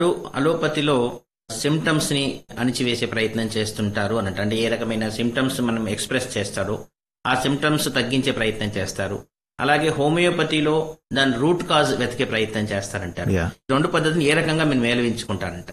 అలోపతిలో symptoms ని అణిచివేసే ప్రయత్నం చేస్తుంటారు అన్నట్టు. అంటే ఏ రకమైన సిమ్టమ్స్ మనం ఎక్స్ప్రెస్ చేస్తారో ఆ సిమ్టమ్స్ తగ్గించే ప్రయత్నం చేస్తారు. అలాగే హోమియోపతిలో దాని రూట్ కాజ్ వెతికే ప్రయత్నం చేస్తారంటారు. రెండు పద్ధతిని ఏ రకంగా మీరు మేళవించుకుంటారంట?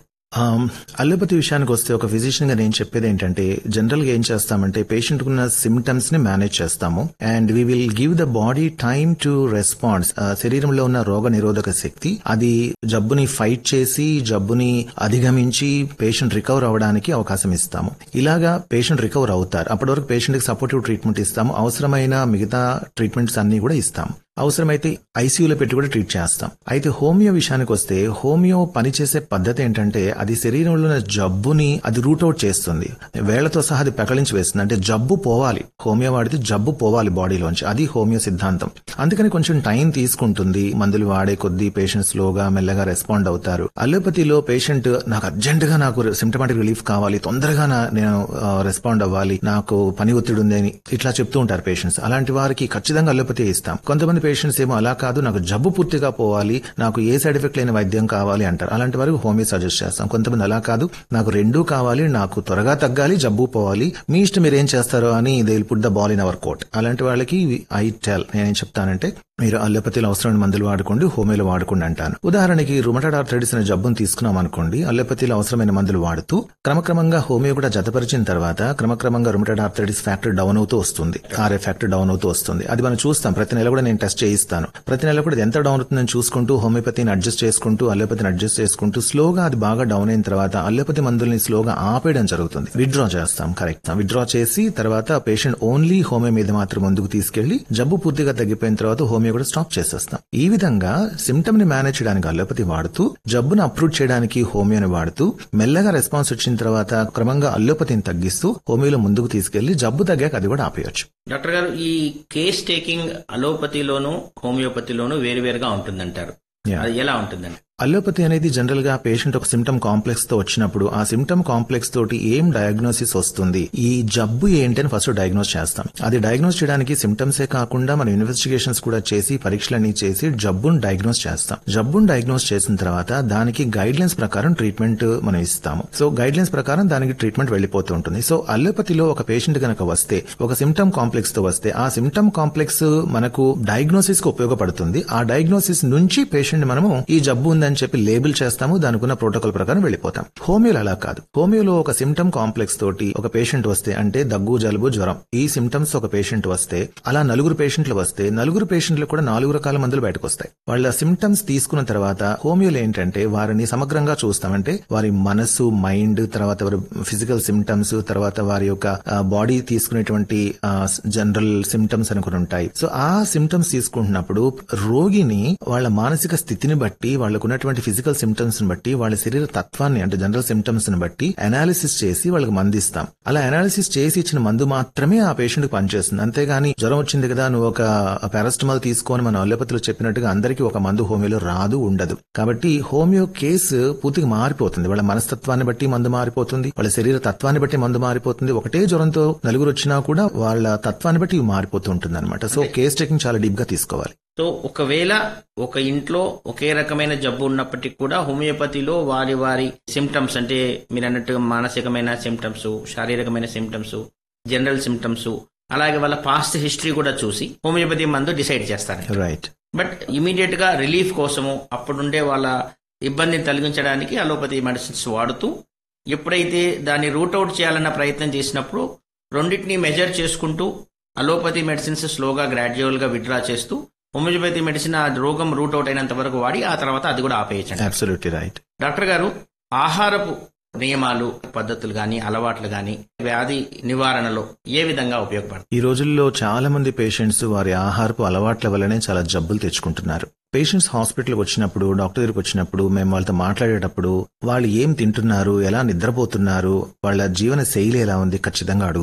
అలోపతి విషయానికి వస్తే ఒక ఫిజిషియన్ గా నేను చెప్పేది ఏంటంటే, జనరల్ గా ఏం చేస్తామంటే పేషెంట్ కున్న సిమ్టమ్స్ ని మేనేజ్ చేస్తాము and we will give the body time to response. శరీరంలో ఉన్న రోగ నిరోధక శక్తి అది జబ్బుని ఫైట్ చేసి జబ్బుని అధిగమించి పేషెంట్ రికవర్ అవ్వడానికి అవకాశం ఇస్తాము. ఇలాగా పేషెంట్ రికవర్ అవుతారు. అప్పటి వరకు పేషెంట్ కి సపోర్టివ్ ట్రీట్మెంట్ ఇస్తాము. అవసరమైన మిగతా ట్రీట్మెంట్స్ అన్ని కూడా ఇస్తాము. అవసరమైతే ఐసీయూలో పెట్టి కూడా ట్రీట్ చేస్తాం. అయితే హోమియో విషయానికి వస్తే హోమియో పనిచేసే పద్ధతి ఏంటంటే అది శరీరంలో ఉన్న జబ్బుని అది రూట్అవుట్ చేస్తుంది. వేళ్లతో సహా అది పెకలించి వేస్తుంది. అంటే జబ్బు పోవాలి. హోమియో వాడితే జబ్బు పోవాలి బాడీలోంచి. అది హోమియో సిద్ధాంతం. అందుకని కొంచెం టైం తీసుకుంటుంది. మందులు వాడే కొద్దీ పేషెంట్ స్లోగా మెల్లగా రెస్పాండ్ అవుతారు. అలోపతిలో పేషెంట్ నాకు అర్జెంట్ గా నాకు సిమ్టమాటిక్ రిలీఫ్ కావాలి, తొందరగా నేను రెస్పాండ్ అవ్వాలి, నాకు పని ఒత్తిడి ఉంది అని ఇట్లా చెప్తూ ఉంటారు పేషెంట్స్. అలాంటి వారికి ఖచ్చితంగా అలోపతి ఇస్తాం. కొంతమంది పేషెంట్స్ ఏమో అలా కాదు, నాకు జబ్బు పూర్తిగా పోవాలి, నాకు ఏ సైడ్ ఎఫెక్ట్ లేని వైద్యం కావాలి అంటారు. అలాంటి వారికి హోమియో సజెస్ట్ చేస్తాం. కొంతమంది అలా కాదు, నాకు రెండూ కావాలి, నాకు త్వరగా తగ్గాలి, జబ్బు పోవాలి, మీ ఇష్టం మీరు ఏం చేస్తారో అని they will put the ball in our court. అలాంటి వాళ్ళకి ఐ టెల్ నేనేం చెప్తానంటే మీరు అలోపతిలో అవసరమైన మందులు వాడుకోండి, హోమియోలో వాడుకోండి అంటాను. ఉదాహరణకి రుమటాయిడ్ ఆర్థరైటిస్ అనే జబ్బును తీసుకున్నాం అనుకోండి, అలోపతిలో అవసరమైన మందులు వాడుతూ క్రమక్రమంగా హోమియో కూడా జతపరిచిన తర్వాత క్రమక్రమంగా రుమటాయిడ్ ఆర్థరైటిస్ ఫ్యాక్టర్ డౌన్ అవుతూ వస్తుంది, ఆర్ఏ ఫ్యాక్టర్ డౌన్ అవుతూ వస్తుంది. అది మనం చూస్తాం. ప్రతి నెల కూడా నేను టెస్ట్ చేయిస్తాను. ప్రతి నెల కూడా ఎంత డౌన్ అవుతుందని చూసుకుంటూ హోమియోపతిని అడ్జస్ట్ చేసుకుంటూ అలోపతిని అడ్జస్ట్ చేసుకుంటూ స్లోగా అది బాగా డౌన్ అయిన తర్వాత అలోపతి మందుల్ని స్లోగా ఆపేయడం జరుగుతుంది. విత్డ్రా చేస్తాం. కరెక్ట్. విత్డ్రా చేసి తర్వాత పేషెంట్ ఓన్లీ హోమియో మీద మాత్రం ముందుకు తీసుకెళ్లి జబ్బు పూర్తిగా తగ్గిపోయిన తర్వాత హోమియో కూడా స్టాప్ చేసేస్తాం. ఈ విధంగా సిమ్టమ్ ని మేనేజ్ చేయడానికి అలోపతి వాడుతూ, జబ్బును అప్రూవ్ చేయడానికి హోమియోని వాడుతూ, మెల్లగా రెస్పాన్స్ వచ్చిన తర్వాత క్రమంగా అలోపతిని తగ్గిస్తూ హోమియోలో ముందుకు తీసుకెళ్లి జబ్బు తగ్గాక అది కూడా ఆపేయచ్చు. డాక్టర్ గారు, ఈ కేస్ టేకింగ్ అలోపతిలోను హోమియోపతిలోను వేరువేరుగా ఉంటుందంటారు. అది ఎలా ఉంటుందండి? అలోపతి అనేది జనరల్ గా పేషెంట్ ఒక సిమ్టమ్ కాంప్లెక్స్ తో వచ్చినప్పుడు ఆ సిమ్టమ్ కాంప్లెక్స్ తోటి ఏం డయాగ్నోసిస్ వస్తుంది, ఈ జబ్బు ఏంటని ఫస్ట్ డయాగ్నోస్ చేస్తాం. అది డయాగ్నోస్ చేయడానికి సిమ్టమ్సే కాకుండా మనం ఇన్వెస్టిగేషన్స్ కూడా చేసి పరీక్షలన్నీ చేసి జబ్బును డయాగ్నోస్ చేస్తాం. జబ్బును డయాగ్నోస్ చేసిన తర్వాత దానికి గైడ్ లైన్స్ ప్రకారం ట్రీట్మెంట్ మనం ఇస్తాము. సో గైడ్ లైన్స్ ప్రకారం దానికి ట్రీట్మెంట్ వెళ్లిపోతూ ఉంటుంది. సో అలోపతిలో ఒక పేషెంట్ గనక వస్తే, ఒక సిమ్టమ్ కాంప్లెక్స్ తో వస్తే, ఆ సిమ్టమ్ కాంప్లెక్స్ మనకు డయాగ్నోసిస్ కు ఉపయోగపడుతుంది. ఆ డయాగ్నోసిస్ నుంచి పేషెంట్ మనము ఈ జబ్బు ఉందని చెప్పి లేబుల్ చేస్తాము. దానికున్న ప్రోటోకాల్ ప్రకారం వెళ్ళిపోతాం. హోమియోలో అలా కాదు. హోమియోలో ఒక సిమ్టమ్ కాంప్లెక్స్ తోటి ఒక పేషెంట్ వస్తే, అంటే దగ్గు, జలుబు, జ్వరం, ఈ సిమ్టమ్స్ ఒక పేషెంట్ వస్తే, అలా 4 పేషెంట్లు వస్తే 4 పేషెంట్లు కూడా 4 రకాల మందులు బయటకు వస్తాయి. వాళ్ళ సిమ్టమ్స్ తీసుకున్న తర్వాత హోమియోలో ఏంటంటే వారిని సమగ్రంగా చూస్తామంటే వారి మనసు, మైండ్, తర్వాత వారి ఫిజికల్ సిమ్టమ్స్, తర్వాత వారి యొక్క బాడీ తీసుకునేటువంటి జనరల్ సిమ్టమ్స్ అనుకుని ఉంటాయి. సో ఆ సిమ్టమ్స్ తీసుకుంటున్నప్పుడు రోగిని వాళ్ళ మానసిక స్థితిని బట్టి, వాళ్ళకున్నటువంటి ఫిజికల్ సిమ్టమ్స్ ని బట్టి, వాళ్ళ శరీర తత్వాన్ని అంటే జనరల్ సిమ్టమ్స్ ని బట్టి అనాలిసిస్ చేసి వాళ్ళకి మందు ఇస్తాం. అలా అనాలిసిస్ చేసి ఇచ్చిన మందు మాత్రమే ఆ పేషెంట్ కి పనిచేస్తుంది. అంతేగాని జ్వరం వచ్చింది కదా నువ్వు ఒక పారాసిటమాల్ తీసుకొని మన అలోపతిలో చెప్పినట్టుగా అందరికీ ఒక మందు హోమియోలో రాదు, ఉండదు. కాబట్టి హోమియో కేసు పూర్తిగా మారిపోతుంది. వాళ్ళ మనస్తత్వాన్ని బట్టి మందు మారిపోతుంది, వాళ్ళ శరీర తత్వాన్ని బట్టి మందు మారిపోతుంది. ఒకటే జ్వరంతో 4 వచ్చినా కూడా వాళ్ళ తత్వాన్ని బట్టి మారిపోతూ ఉంటుంది అనమాట. సో కేస్ టేకింగ్ చాలా డీప్ గా తీసుకోవాలి. సో ఒకవేళ ఒక ఇంట్లో ఒకే రకమైన జబ్బు ఉన్నప్పటికీ కూడా హోమియోపతిలో వారి వారి సిమ్టమ్స్, అంటే మీరు అన్నట్టుగా మానసికమైన సిమ్టమ్స్, శారీరకమైన సిమ్టమ్స్, జనరల్ సిమ్టమ్స్, అలాగే వాళ్ళ పాస్ట్ హిస్టరీ కూడా చూసి హోమియోపతి మందు డిసైడ్ చేస్తారు. రైట్. బట్ ఇమీడియట్ గా రిలీఫ్ కోసము అప్పుడుండే వాళ్ళ ఇబ్బందిని తొలగించడానికి అలోపతి మెడిసిన్స్ వాడుతూ, ఎప్పుడైతే దాన్ని రూట్అవుట్ చేయాలన్న ప్రయత్నం చేసినప్పుడు రెండింటినీ మెజర్ చేసుకుంటూ అలోపతి మెడిసిన్స్ స్లోగా గ్రాడ్యువల్ గా విత్డ్రా చేస్తూ హోమియోపతి మెడిసిన్ ఆ రోగం రూట్ అవుట్ అయినంత వరకు వాడి ఆ తర్వాత అది కూడా ఆపేయచ్చండి. Absolutely right. డాక్టర్ గారు, ఆహారపు నియమాలు, పద్ధతులు గాని, అలవాట్లు గాని వ్యాధి నివారణలో ఏ విధంగా ఉపయోగపడతాయి? ఈ రోజుల్లో చాలా మంది పేషెంట్స్ వారి ఆహారపు అలవాట్ల వల్లనే చాలా జబ్బులు తెచ్చుకుంటున్నారు. పేషెంట్స్ హాస్పిటల్కి వచ్చినప్పుడు, డాక్టర్ దగ్గరికి వచ్చినప్పుడు మేము వాళ్ళతో మాట్లాడేటప్పుడు వాళ్ళు ఏం తింటున్నారు, ఎలా నిద్రపోతున్నారు, వాళ్ళ జీవన శైలి ఎలా ఉంది ఖచ్చితంగా అడుగుతాం.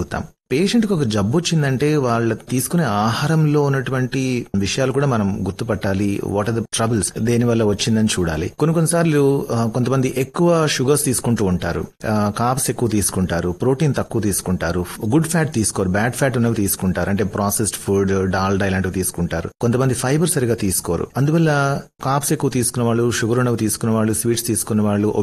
పేషెంట్ కి ఒక జబ్బు వచ్చిందంటే వాళ్ళ తీసుకునే ఆహారంలో ఉన్నటువంటి విషయాలు కూడా మనం గుర్తుపట్టాలి. వాట్ ఆర్ ద ట్రబుల్స్, దేని వల్ల వచ్చిందని చూడాలి. కొన్నిసార్లు కొంతమంది ఎక్కువ షుగర్స్ తీసుకుంటూ ఉంటారు, కార్బ్స్ ఎక్కువ తీసుకుంటారు, ప్రోటీన్ తక్కువ తీసుకుంటారు, గుడ్ ఫ్యాట్ తీసుకోరు, బ్యాడ్ ఫ్యాట్ ఉన్నవి తీసుకుంటారు, అంటే ప్రాసెస్డ్ ఫుడ్, డాల్డా ఇలాంటివి తీసుకుంటారు. కొంతమంది ఫైబర్ సరిగా తీసుకోరు. అందువల్ల కార్బ్స్ ఎక్కువ తీసుకున్న వాళ్ళు, షుగర్ ఉన్నవి తీసుకున్న వాళ్ళు, స్వీట్స్ తీసుకున్న వాళ్ళు,